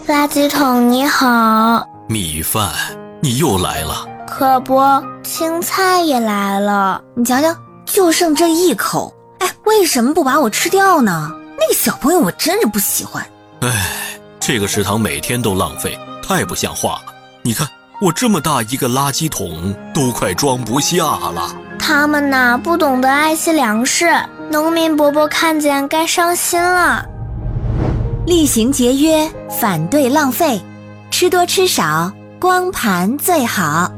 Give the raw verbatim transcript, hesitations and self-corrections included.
垃圾桶你好。 米饭，你又来了。 可不，青菜也来了。 你瞧瞧，就剩这一口，哎，为什么不把我吃掉呢？那个小朋友我真是不喜欢。 哎，这个食堂每天都浪费，太不像话了。你看我这么大一个垃圾桶都快装不下了。 他们呐，不懂得爱惜粮食，农民伯伯看见该伤心了。 厉行节约，反对浪费，吃多吃少，光盘最好。